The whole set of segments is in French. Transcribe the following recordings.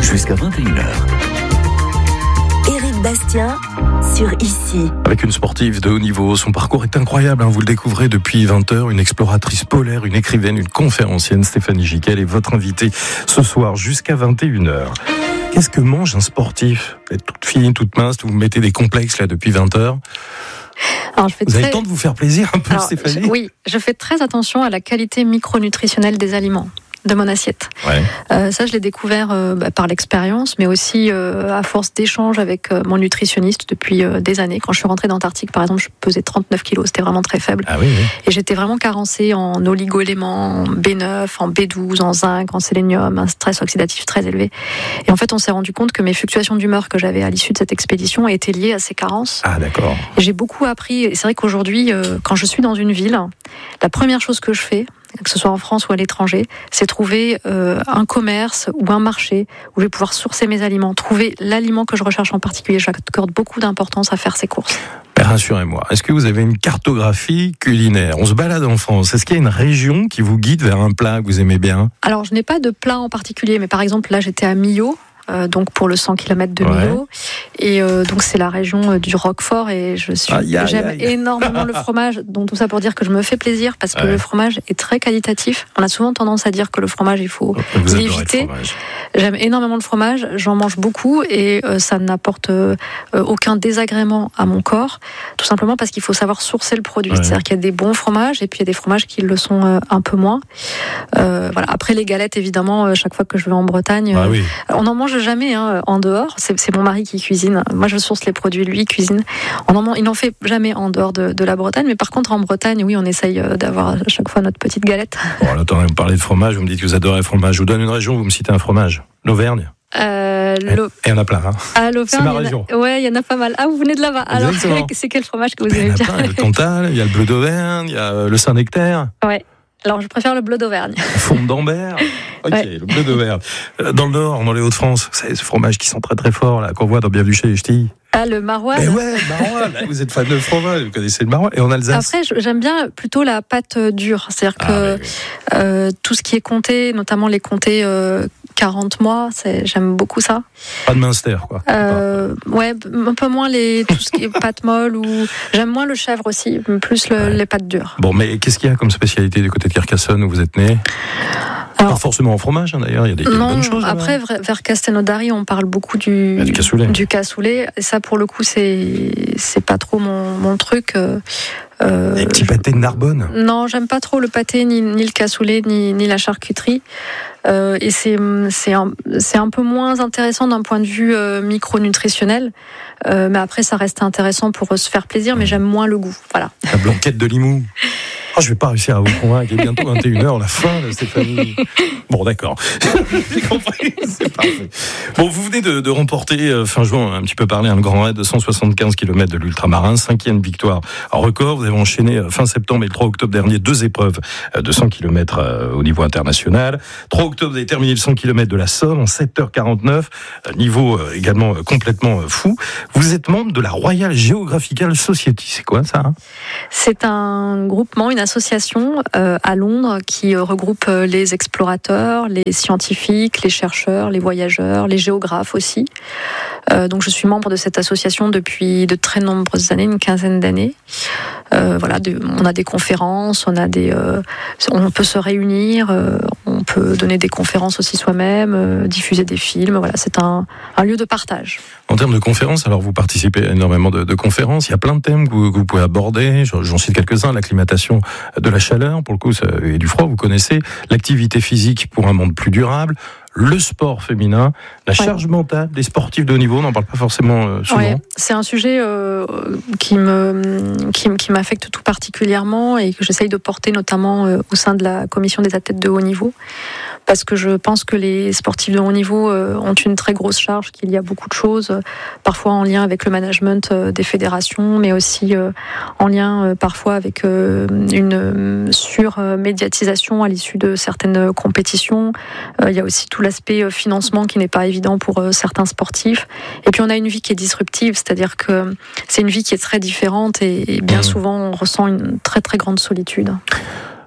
jusqu'à 21h. Éric Bastien sur ICI. Avec une sportive de haut niveau, son parcours est incroyable, vous le découvrez depuis 20h, une exploratrice polaire, une écrivaine, une conférencienne, Stéphanie Giquel est votre invitée ce soir jusqu'à 21h. Qu'est-ce que mange un sportif ? Vous êtes toute fine, toute mince, vous mettez des complexes là depuis 20h. Vous avez le temps de vous faire plaisir un peu, Stéphanie ? Oui, je fais très attention à la qualité micronutritionnelle des aliments, de mon assiette. Ouais. Ça, je l'ai découvert par l'expérience, mais aussi à force d'échanges avec mon nutritionniste depuis des années. Quand je suis rentrée d'Antarctique, par exemple, je pesais 39 kilos, c'était vraiment très faible. Ah oui, oui. Et j'étais vraiment carencée en oligo-éléments, en B9, en B12, en zinc, en sélénium, un stress oxydatif très élevé. Et en fait, on s'est rendu compte que mes fluctuations d'humeur que j'avais à l'issue de cette expédition étaient liées à ces carences. Ah d'accord. Et j'ai beaucoup appris, et c'est vrai qu'aujourd'hui, quand je suis dans une ville, la première chose que je fais, que ce soit en France ou à l'étranger, c'est trouver un commerce ou un marché où je vais pouvoir sourcer mes aliments, trouver l'aliment que je recherche en particulier. J'accorde beaucoup d'importance à faire ces courses. Mais rassurez-moi, est-ce que vous avez une cartographie culinaire ? On se balade en France, est-ce qu'il y a une région qui vous guide vers un plat que vous aimez bien ? Alors, je n'ai pas de plat en particulier, mais par exemple, là, j'étais à Millau, donc pour le 100 km de Millau. Et donc c'est la région du Roquefort et j'aime énormément le fromage. Donc tout ça pour dire que je me fais plaisir parce que le fromage est très qualitatif. On a souvent tendance à dire que le fromage il faut l'éviter. J'aime énormément le fromage, j'en mange beaucoup et ça n'apporte aucun désagrément à mon corps, tout simplement parce qu'il faut savoir sourcer le produit. C'est-à-dire qu'il y a des bons fromages et puis il y a des fromages qui le sont un peu moins. Voilà. Après les galettes, évidemment, chaque fois que je vais en Bretagne, on n'en mange jamais en dehors. C'est mon mari qui cuisine. Moi, je source les produits, lui, il cuisine. Il n'en fait jamais en dehors de la Bretagne. Mais par contre, en Bretagne, oui, on essaye d'avoir à chaque fois notre petite galette. Bon, là, vous parlez de fromage, vous me dites que vous adorez le fromage. Je vous donne une région, vous me citez un fromage. L'Auvergne. Et il y en a plein. À l'Auvergne, c'est ma région. Ouais, il y en a pas mal. Ah, vous venez de là-bas. Alors, c'est quel fromage que vous aimez bien ? Il y a le Cantal, il y a le Bleu d'Auvergne, il y a le Saint-Nectaire. Ouais. Alors, je préfère le bleu d'Auvergne. Fond d'Ambert. Ok, le bleu d'Auvergne. Dans le Nord, dans les Hauts-de-France, c'est ce fromage qui sent très très fort, là, qu'on voit dans Bienvenue chez les Ch'tis. Ah, le maroilles. Mais ouais, le maroilles. Vous êtes fan de fromage, vous connaissez le maroilles. Et en Alsace. Après, j'aime bien plutôt la pâte dure. C'est-à-dire que tout ce qui est comté, notamment les comtés 40 mois, j'aime beaucoup ça. Pas de Münster, quoi. Ouais, un peu moins tout ce qui est pâte molle ou j'aime moins le chèvre aussi, plus les pâtes dures. Bon, mais qu'est-ce qu'il y a comme spécialité du côté de Carcassonne où vous êtes né ? Pas forcément en fromage, d'ailleurs, il y a des bonnes choses. Après, vers Castelnaudary, on parle beaucoup du cassoulet. Et ça, pour le coup, c'est pas trop mon truc. Les petits pâtés de Narbonne. Non, j'aime pas trop le pâté, ni le cassoulet, ni la charcuterie. Et c'est un peu moins intéressant d'un point de vue micronutritionnel. Mais après, ça reste intéressant pour se faire plaisir, mais j'aime moins le goût. Voilà. La blanquette de Limoux. Je vais pas réussir à vous convaincre. Il est bientôt 21h, la fin de Stéphanie. Bon, d'accord. J'ai compris. C'est parfait. Bon, vous venez de remporter, fin juin, un petit peu parlé, un grand raid de 175 km de l'ultramarin, 5e victoire en record. Vous avez enchaîné fin septembre et le 3 octobre dernier 2 épreuves de 100 km au niveau international. 3 octobre, vous avez terminé le 100 km de la Somme en 7h49. Niveau également complètement fou. Vous êtes membre de la Royal Geographical Society. C'est quoi ça ? C'est un groupement, une association à Londres qui regroupe les explorateurs, les scientifiques, les chercheurs, les voyageurs, les géographes aussi. Donc je suis membre de cette association depuis de très nombreuses années, une quinzaine d'années. Voilà, on a des conférences, on peut se réunir, on peut donner des conférences aussi soi-même, diffuser des films. Voilà, c'est un lieu de partage. En termes de conférences, alors vous participez à énormément de conférences. Il y a plein de thèmes que vous pouvez aborder. J'en cite quelques-uns. L'acclimatation de la chaleur, pour le coup, et du froid, vous connaissez. L'activité physique pour un monde plus durable. Le sport féminin, la charge mentale des sportifs de haut niveau, on n'en parle pas forcément souvent. Ouais, c'est un sujet qui m'affecte tout particulièrement et que j'essaye de porter notamment au sein de la commission des athlètes de haut niveau, parce que je pense que les sportifs de haut niveau ont une très grosse charge, qu'il y a beaucoup de choses, parfois en lien avec le management des fédérations, mais aussi en lien parfois avec une surmédiatisation à l'issue de certaines compétitions. Il y a aussi tout l'aspect financement qui n'est pas évident pour certains sportifs. Et puis on a une vie qui est disruptive, c'est-à-dire que c'est une vie qui est très différente et bien souvent on ressent une très très grande solitude.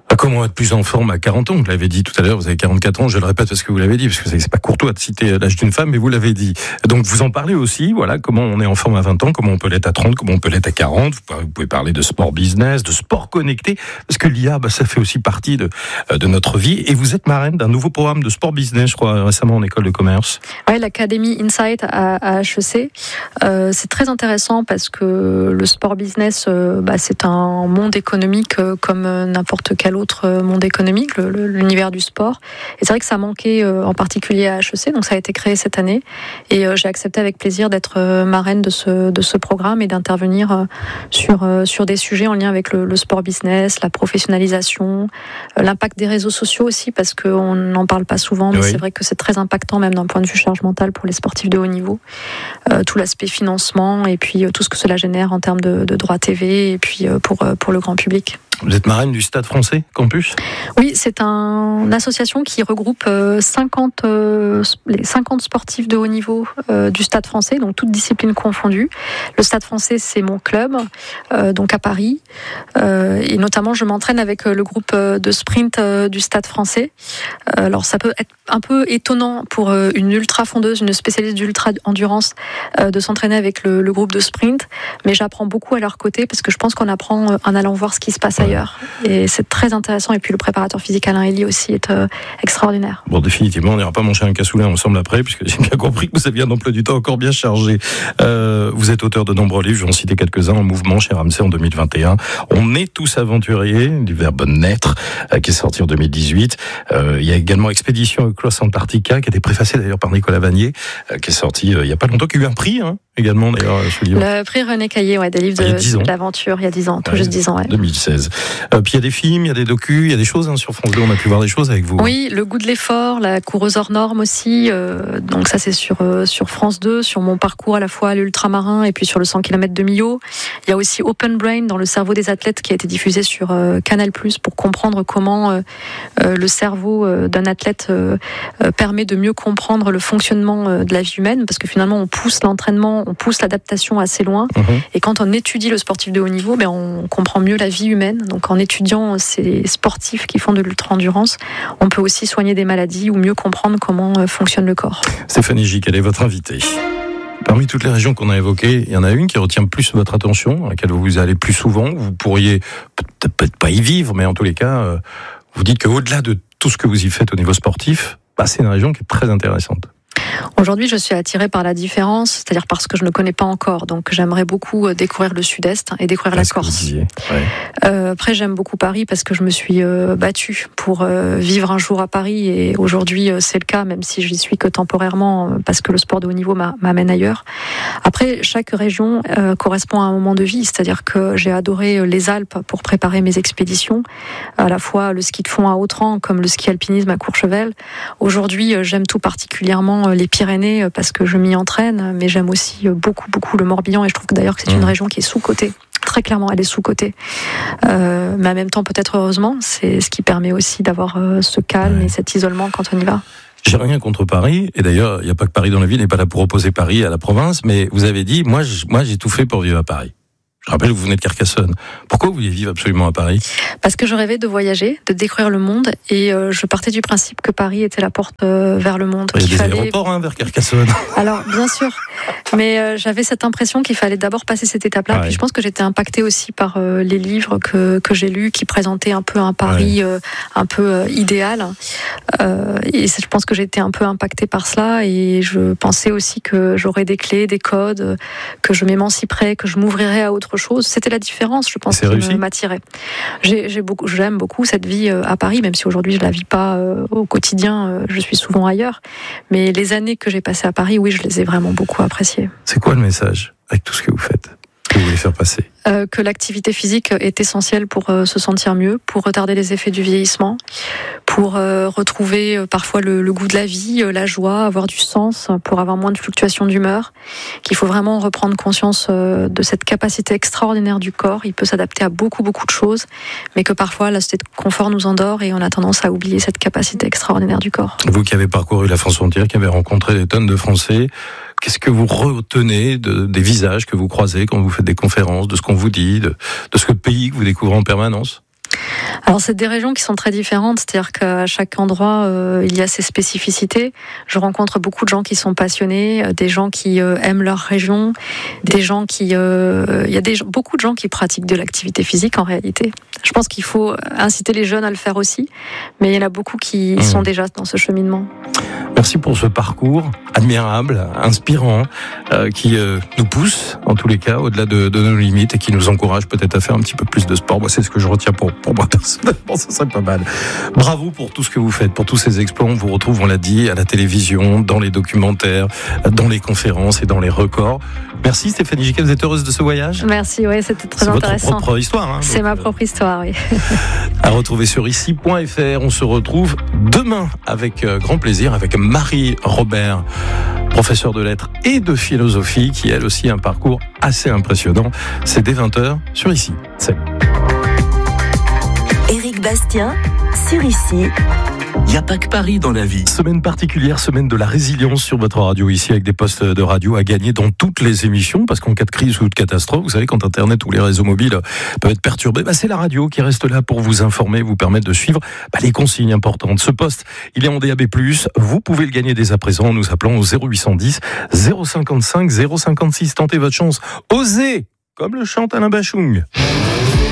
Comment être plus en forme à 40 ans? Vous l'avez dit tout à l'heure, vous avez 44 ans, je le répète parce que vous l'avez dit, parce que c'est pas courtois de citer l'âge d'une femme, mais vous l'avez dit. Donc vous en parlez aussi, voilà, comment on est en forme à 20 ans, comment on peut l'être à 30, comment on peut l'être à 40. Vous pouvez parler de sport business, de sport connecté, parce que l'IA, ça fait aussi partie de notre vie. Et vous êtes marraine d'un nouveau programme de sport business, je crois, récemment en école de commerce. Oui, l'Académie Insight à HEC. C'est très intéressant parce que le sport business, c'est un monde économique comme n'importe quel autre monde économique, l'univers du sport. Et c'est vrai que ça manquait en particulier à HEC, donc ça a été créé cette année. Et j'ai accepté avec plaisir d'être marraine de ce programme et d'intervenir sur des sujets en lien avec le sport business, la professionnalisation, l'impact des réseaux sociaux aussi, parce qu'on n'en parle pas souvent, mais c'est vrai que c'est très impactant même d'un point de vue charge mentale pour les sportifs de haut niveau. Tout l'aspect financement et puis tout ce que cela génère en termes de droits TV et puis pour le grand public. Vous êtes marraine du Stade Français Campus ? Oui, c'est une association qui regroupe les 50 sportifs de haut niveau du Stade Français, donc toutes disciplines confondues. Le Stade Français, c'est mon club, donc à Paris. Et notamment, je m'entraîne avec le groupe de sprint du Stade Français. Alors, ça peut être un peu étonnant pour une ultra-fondeuse, une spécialiste d'ultra-endurance, de s'entraîner avec le groupe de sprint. Mais j'apprends beaucoup à leur côté parce que je pense qu'on apprend en allant voir ce qui se passe ailleurs. Et c'est très intéressant. Et puis le préparateur physique Alain Elie aussi est extraordinaire. Bon, définitivement, on n'ira pas manger un cassoulet ensemble après, puisque j'ai bien compris que vous aviez un emploi du temps encore bien chargé. Vous êtes auteur de nombreux livres, je vais en citer quelques-uns, En mouvement chez Ramsay en 2021. On est tous aventuriers, du verbe naître, qui est sorti en 2018. Il y a également Expédition Across Antarctica, qui a été préfacé d'ailleurs par Nicolas Vanier, qui est sorti il n'y a pas longtemps, qui a eu un prix, également d'ailleurs, ce livre. Le prix René Caillé, des livres de l'aventure, il y a 10 ans, tout juste 10 ans. 2016. Puis il y a des films, il y a des docus, il y a des choses sur France 2, on a pu voir des choses avec vous. Oui, Le goût de l'effort, La coureuse hors norme aussi, donc ça c'est sur France 2, sur mon parcours à la fois à l'ultramarin et puis sur le 100 km de Millau. Il y a aussi Open Brain dans le cerveau des athlètes qui a été diffusé sur Canal+, pour comprendre comment le cerveau d'un athlète permet de mieux comprendre le fonctionnement de la vie humaine, parce que finalement on pousse l'entraînement, on pousse l'adaptation assez loin, et quand on étudie le sportif de haut niveau, on comprend mieux la vie humaine. Donc en étudiant ces sportifs qui font de l'ultra-endurance, on peut aussi soigner des maladies ou mieux comprendre comment fonctionne le corps. Stéphanie Gic, elle est votre invitée. Parmi toutes les régions qu'on a évoquées, il y en a une qui retient plus votre attention, à laquelle vous allez plus souvent. Vous pourriez peut-être pas y vivre, mais en tous les cas, vous dites qu'au-delà de tout ce que vous y faites au niveau sportif, c'est une région qui est très intéressante. Aujourd'hui, je suis attirée par la différence, c'est-à-dire parce que je ne connais pas encore. Donc, j'aimerais beaucoup découvrir le Sud-Est et découvrir la Corse. Après, j'aime beaucoup Paris parce que je me suis battue pour vivre un jour à Paris. Et aujourd'hui, c'est le cas, même si j'y suis que temporairement, parce que le sport de haut niveau m'amène ailleurs. Après, chaque région correspond à un moment de vie. C'est-à-dire que j'ai adoré les Alpes pour préparer mes expéditions, à la fois le ski de fond à Autran comme le ski alpinisme à Courchevel. Aujourd'hui, j'aime tout particulièrement les Pyrénées parce que je m'y entraîne, mais j'aime aussi beaucoup le Morbihan, et je trouve que d'ailleurs que c'est une région qui est sous-cotée. Très clairement, elle est sous-cotée. Mais en même temps, peut-être heureusement, c'est ce qui permet aussi d'avoir ce calme et cet isolement quand on y va. J'ai rien contre Paris, et d'ailleurs, il n'y a pas que Paris dans la ville, n'est pas là pour opposer Paris à la province, mais vous avez dit, moi j'ai tout fait pour vivre à Paris. Je rappelle que vous venez de Carcassonne. Pourquoi vous vouliez vivre absolument à Paris ? Parce que je rêvais de voyager, de découvrir le monde, et je partais du principe que Paris était la porte vers le monde. Il y a des aéroports vers Carcassonne. Alors, bien sûr, mais j'avais cette impression qu'il fallait d'abord passer cette étape-là. Puis je pense que j'étais impactée aussi par les livres que j'ai lus, qui présentaient un peu un Paris un peu idéal. Et je pense que j'étais un peu impactée par cela, et je pensais aussi que j'aurais des clés, des codes, que je m'émanciperais, que je m'ouvrirais à autre chose. C'était la différence, je pense, qui m'attirait. J'aime beaucoup cette vie à Paris, même si aujourd'hui je la vis pas au quotidien, je suis souvent ailleurs. Mais les années que j'ai passées à Paris, oui, je les ai vraiment beaucoup appréciées. C'est quoi le message avec tout ce que vous faites, que vous voulez faire passer ? Que l'activité physique est essentielle pour se sentir mieux, pour retarder les effets du vieillissement, pour retrouver parfois le goût de la vie, la joie, avoir du sens, pour avoir moins de fluctuations d'humeur, qu'il faut vraiment reprendre conscience de cette capacité extraordinaire du corps. Il peut s'adapter à beaucoup de choses, mais que parfois la société de confort nous endort et on a tendance à oublier cette capacité extraordinaire du corps. Vous qui avez parcouru la France entière, qui avez rencontré des tonnes de Français, qu'est-ce que vous retenez des visages que vous croisez quand vous faites des conférences, de ce qu'on vous dit, de ce pays que vous découvrez en permanence ? Alors c'est des régions qui sont très différentes, c'est-à-dire qu'à chaque endroit il y a ses spécificités. Je rencontre beaucoup de gens qui sont passionnés, des gens qui aiment leur région, des gens qui, il y a beaucoup de gens qui pratiquent de l'activité physique en réalité. Je pense qu'il faut inciter les jeunes à le faire aussi, mais il y en a beaucoup qui sont déjà dans ce cheminement. Merci pour ce parcours admirable, inspirant, qui nous pousse, en tous les cas, au-delà de nos limites et qui nous encourage peut-être à faire un petit peu plus de sport. Moi, c'est ce que je retiens pour moi personnellement, ça serait pas mal. Bravo pour tout ce que vous faites, pour tous ces exploits. On vous retrouve, on l'a dit, à la télévision, dans les documentaires, dans les conférences et dans les records. Merci Stéphanie Giquet, vous êtes heureuse de ce voyage ? Merci, oui, c'était très intéressant. C'est votre propre histoire. Hein, c'est ma propre histoire, oui. À retrouver sur ici.fr. On se retrouve demain avec grand plaisir avec Marie Robert, professeure de lettres et de philosophie, qui elle aussi a un parcours assez impressionnant. C'est dès 20h sur Ici. Salut. Éric Bastien sur Ici. Il n'y a pas que Paris dans la vie. Semaine particulière, semaine de la résilience sur votre radio ici, avec des postes de radio à gagner dans toutes les émissions, parce qu'en cas de crise ou de catastrophe, vous savez, quand Internet ou les réseaux mobiles peuvent être perturbés, c'est la radio qui reste là pour vous informer, vous permettre de suivre les consignes importantes. Ce poste, il est en DAB+, vous pouvez le gagner dès à présent en nous appelant au 0810 055 056. Tentez votre chance, osez, comme le chante Alain Bachung.